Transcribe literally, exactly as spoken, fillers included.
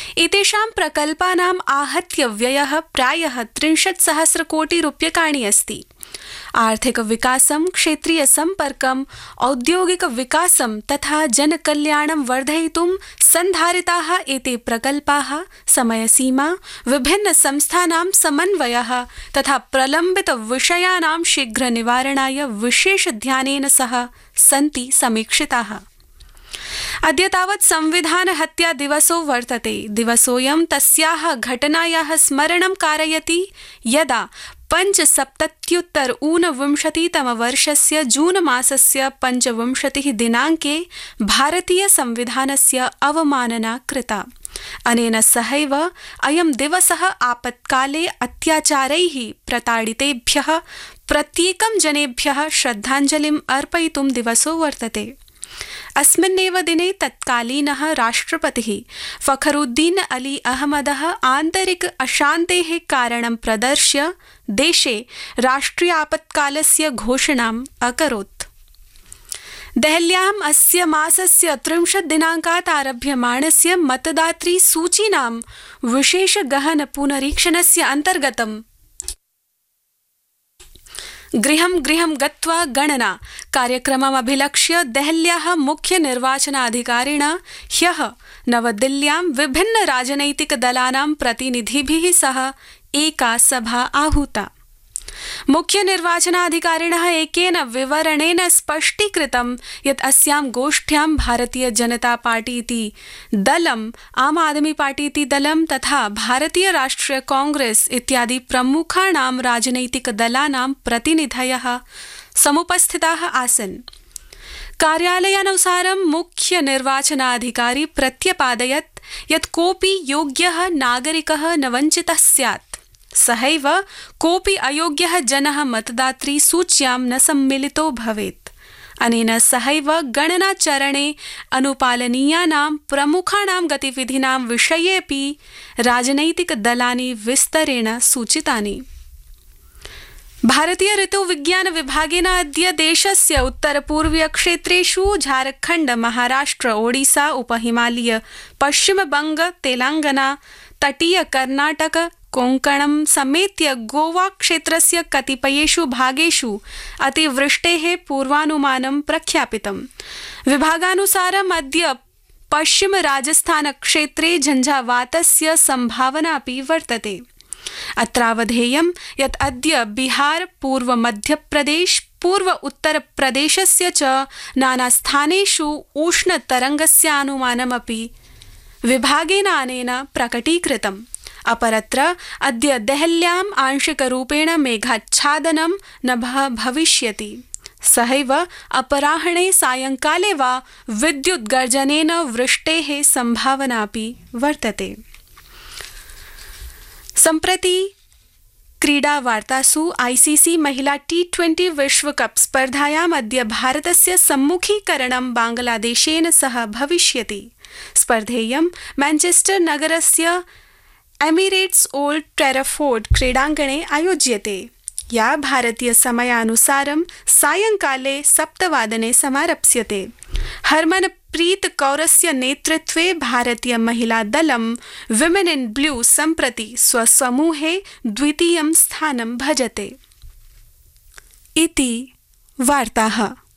एतेषां प्रकल्पानाम् आहत्य व्ययः प्रायः त्रिंशत् सहस्रकोटि रूप्यकाणि अस्ति। आर्थिक विकासं, क्षेत्रीय संपर्कम्, औद्योगिक विकासं तथा जनकल्याणं वर्धयितुं सन्धारिताः एते प्रकल्पाः समयसीमा, विभिन्न संस्थानां समन्वयः तथा प्रलम्बित विषयाणां शीघ्र निवारणाय विशेष ध्यानेन सह सन्ति समीक्षिताः। अद्य तावत् संविधान हत्या दिवसो वर्तते। दिवसोऽयं तस्याः घटनायाः स्मरणं कारयति यदा पञ्चसप्तत्युत्तर ऊनविंशतितमवर्षस्य जून मासस्य पञ्चविंशतिः दिनाङ्के भारतीय संविधानस्य अवमानना कृता। अनेन सहैव अयं दिवसः आपत्काले अत्याचारैः प्रताडितेभ्यः प्रत्येकं जनेभ्यः श्रद्धाञ्जलिम् अर्पयितुं दिवसो वर्तते। अस्मिन्नेव दिने तत्कालीनः राष्ट्रपतिः फखरुद्दीन अली अहमदः आन्तरिक अशान्तेः कारणं प्रदर्श्य देशे राष्ट्रिय आपत्कालस्य घोषणाम् अकरोत्। देहल्याम् अस्य मासस्य त्रिंशत् दिनाङ्कात् आरभ्यमाणस्य मतदातृ सूचीनां विशेष गहन पुनरीक्षणस्य अन्तर्गतं गृहं गृहं गत्वा गणना कार्यक्रममभिलक्ष्य देहल्याः मुख्य निर्वाचनाधिकारिणा ह्यः नवदिल्ल्यां विभिन्न राजनैतिकदलानां प्रतिनिधिभिः सह एका सभा आहूता। मुख्य निर्वाचनाधिकारिणः एकेन विवरणेन स्पष्टीकृतं यत् अस्यां गोष्ठ्यां भारतीय जनता पार्टी इति दलम्, आम आदमी पार्टी इति दलं तथा भारतीय राष्ट्रिय कांग्रेस इत्यादि प्रमुखाणां राजनैतिकदलानां प्रतिनिधयः समुपस्थिताः आसन्। कार्यालयानुसारं मुख्य निर्वाचनाधिकारी प्रत्यपादयत् यत् कोऽपि योग्यः नागरिकः न वञ्चितः स्यात्। सहैव कोऽपि अयोग्यः जनः मतदातृ सूच्यां न सम्मिलितो भवेत्। अनेन सहैव गणनाचरणे अनुपालनीयानां प्रमुखाणां गतिविधीनां विषयेऽपि राजनैतिकदलानि विस्तरेण सूचितानि। भारतीय ऋतुविज्ञान विभागेन अद्य देशस्य उत्तरपूर्वीय क्षेत्रेषु झारखण्ड, महाराष्ट्र, ओडिसा, उपहिमालय, पश्चिमबंग, तेलंगाना, तटीय कर्नाटक, कोंकणं समेत्य गोवा क्षेत्रस्य कतिपयेषु भागेषु अतिवृष्टेः पूर्वानुमानं प्रख्यापितम्। विभागानुसारम् अद्य पश्चिम राजस्थान क्षेत्रे झञ्झावातस्य संभावना अपि वर्तते। अत्रावधेयं यत् अद्य बिहार, पूर्व मध्यप्रदेश, पूर्व उत्तरप्रदेशस्य च नानास्थानेषु उष्णतरङ्गस्य अनुमानमपि विभागेन अनेन प्रकटीकृतम्। अपरत्र अद्य देहल्याम् आंशिकरूपेण मेघाच्छादनं न भविष्यति। सहैव अपराह्णे सायंकाले वा विद्युद्गर्जनेन वृष्टेः संभावनापि वर्तते। सम्प्रति क्रीडावार्तासु आईसीसी महिला टी ट्वेंटी विश्वकप स्पर्धायाम् अद्य भारतस्य सम्मुखीकरणं बांग्लादेशेन सह भविष्यति। स्पर्धेयं मैनचेस्टर नगरस्य एमिरेट्स ओल्ड ट्रैफोर्ड क्रीडाङ्गणे आयोज्यते, या भारतीय समयानुसारं सायंकाले सप्तवादने समारप्स्यते। हरमनप्रीत कौरस्य नेतृत्वे भारतीय महिला दलं विमेन इन ब्लू सम्प्रति स्वसमूहे द्वितीयं स्थानं भजते। इति वार्ताः।